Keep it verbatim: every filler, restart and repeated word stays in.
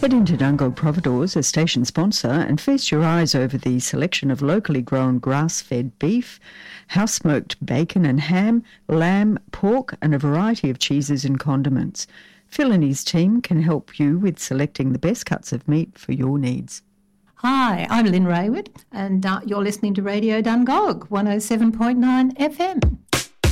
Head into Dungog Providores, a station sponsor, and feast your eyes over the selection of locally grown grass-fed beef, house-smoked bacon and ham, lamb, pork, and a variety of cheeses and condiments. Phil and his team can help you with selecting the best cuts of meat for your needs. Hi, I'm Lynn Raywood, and uh, you're listening to Radio Dungog, one oh seven point nine F M.